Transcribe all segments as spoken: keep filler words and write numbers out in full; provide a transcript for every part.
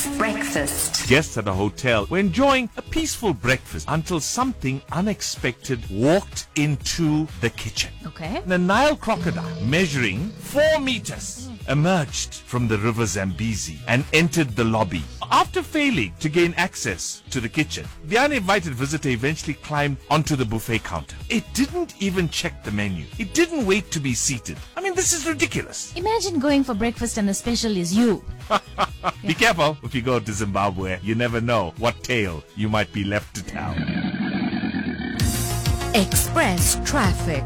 Express breakfast. Guests at a hotel were enjoying a peaceful breakfast until something unexpected walked into the kitchen. Okay. The Nile crocodile, measuring four meters, emerged from the river Zambezi and entered the lobby. After failing to gain access to the kitchen, the uninvited visitor eventually climbed onto the buffet counter. It didn't even check the menu. It didn't wait to be seated. I mean, this is ridiculous. Imagine going for breakfast and the special is you. Be careful if you go to Zimbabwe. You never know what tale you might be left to tell. Express traffic.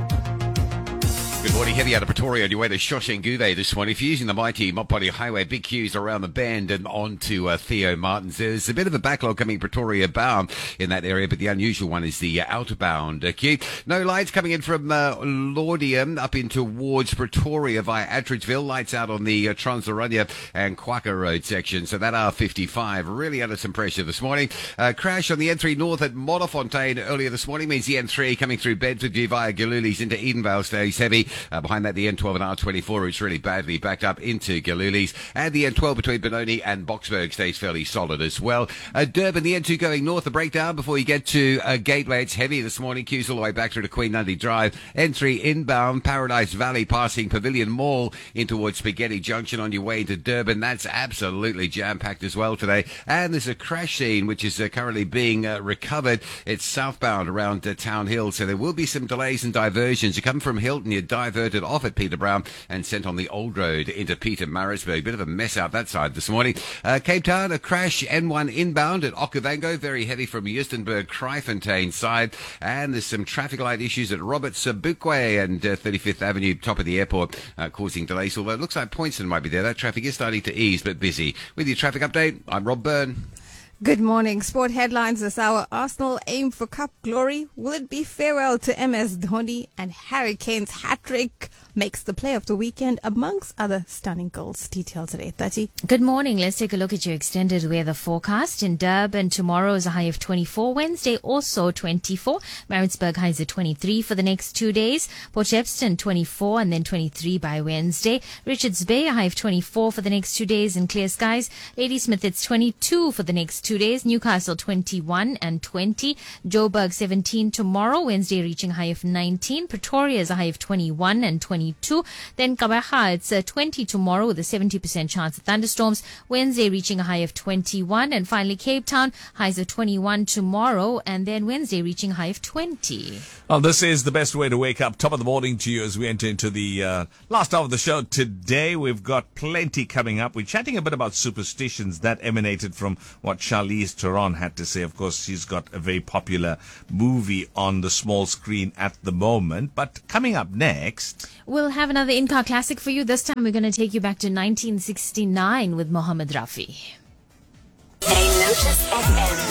Good morning. Heavy out of Pretoria on your way to Shoshenguve this morning. If you're using the mighty Mopani Highway, big queues around the bend and on to uh, Theo Martins. There's a bit of a backlog coming Pretoria bound in that area, but the unusual one is the uh, outbound uh, queue. No lights coming in from uh, Laudium up in towards Pretoria via Attridgeville. Lights out on the uh, Transaranya and Quaka Road section. So that R fifty-five really under some pressure this morning. Uh, crash on the N three North at Modderfontein earlier this morning means the N three coming through Bedford View via Galulis into Edenvale stays heavy. Uh, behind that, the N twelve and R twenty-four, which really badly backed up into Galulis. And the N twelve between Benoni and Boksburg stays fairly solid as well. Uh, Durban, the N two going north, the breakdown before you get to uh, Gateway. It's heavy this morning. Queues all the way back through to Queen Nundy Drive. N three inbound, Paradise Valley passing Pavilion Mall in towards Spaghetti Junction on your way to Durban. That's absolutely jam-packed as well today. And there's a crash scene which is uh, currently being uh, recovered. It's southbound around uh, Town Hill, so there will be some delays and diversions. You come from Hilton, you're diverted off at Peter Brown and sent on the old road into Peter Marisburg. Bit of a mess out that side this morning. Uh, Cape Town, a crash, N one inbound at Okavango, very heavy from Justenburg, Kryfontein side. And there's some traffic light issues at Robert Sobukwe and uh, thirty-fifth Avenue, top of the airport, uh, causing delays. Although it looks like Pointston might be there. That traffic is starting to ease, but busy. With your traffic update, I'm Rob Byrne. Good morning. Sport headlines this hour. Arsenal aim for cup glory. Will it be farewell to M S Dhoni? And Harry Kane's hat-trick makes the play of the weekend, amongst other stunning goals. Details at eight thirty. Good morning. Let's take a look at your extended weather forecast. In Durban, tomorrow is a high of twenty-four. Wednesday, also twenty-four. Maritzburg highs at twenty-three for the next two days. Port Shepstone, twenty-four, and then twenty-three by Wednesday. Richards Bay, a high of twenty-four for the next two days and clear skies. Ladysmith, it's twenty-two for the next two days. Newcastle, twenty-one and twenty. Joburg, seventeen tomorrow. Wednesday, reaching a high of nineteen. Pretoria is a high of twenty-one and twenty-two. Then Kabaha, it's uh, twenty tomorrow with a seventy percent chance of thunderstorms. Wednesday reaching a high of twenty-one. And finally Cape Town, highs of twenty-one tomorrow. And then Wednesday reaching a high of twenty. Well, this is the best way to wake up. Top of the morning to you as we enter into the uh, last hour of the show. Today we've got plenty coming up. We're chatting a bit about superstitions that emanated from what Charlize Theron had to say. Of course, she's got a very popular movie on the small screen at the moment. But coming up next, we'll have another in-car classic for you. This time we're going to take you back to nineteen sixty-nine with Mohammed Rafi. A Lotus F M.